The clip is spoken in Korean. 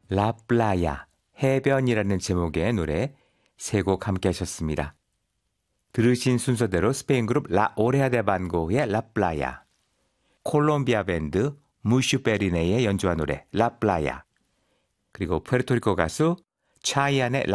라플라야, 해변이라는 제목의 노래 세 곡 함께 하셨습니다. 들으신 순서대로 스페인 그룹 라 오레아 데 반고의 라플라야, 콜롬비아 밴드 무슈페리네의 연주한 노래 라플라야, 그리고 푸에르토리코 가수 차이안의